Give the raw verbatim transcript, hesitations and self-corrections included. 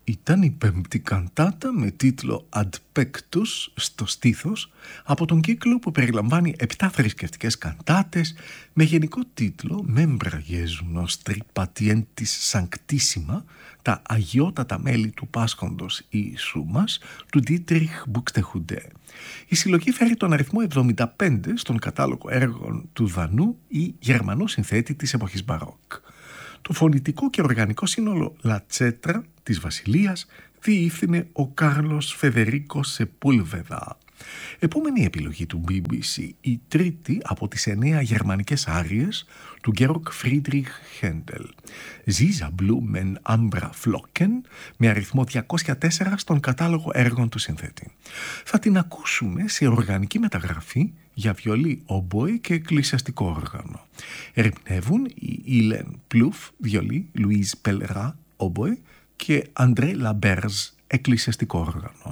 ήταν η πέμπτη καντάτα με τίτλο Ad Pectus, στο στήθος, από τον κύκλο που περιλαμβάνει επτά θρησκευτικές καντάτες με γενικό τίτλο Membra Jesu Nostri Patientis Sanctissima, τα αγιότατα μέλη του Πάσχοντος Ιησού μας, του Dietrich Buxtehude. Η συλλογή φέρει τον αριθμό εβδομήντα πέντε στον κατάλογο έργων του Δανού ή Γερμανού συνθέτη της εποχής Μπαρόκ. Το φωνητικό και οργανικό σύνολο Λατσέτρα της Βασιλείας διεύθυνε ο Κάρλος Φεδερίκο Σεπούλβεδα. Επόμενη επιλογή του μπι μπι σι, η τρίτη από τις εννέα γερμανικές άριες του Γκέροκ Φρίντριχ Χέντελ. Ζίζα Μπλούμεν Άμπρα Φλόκεν, με αριθμό διακόσια τέσσερα στον κατάλογο έργων του συνθέτη. Θα την ακούσουμε σε οργανική μεταγραφή για βιολί, ομποέ και εκκλησιαστικό όργανο. Ερμηνεύουν η Ήλεν Πλούφ, βιολί, Λουίζ Πελερά, ομποέ και Αντρέ Λαμπέρζ, εκκλησιαστικό όργανο.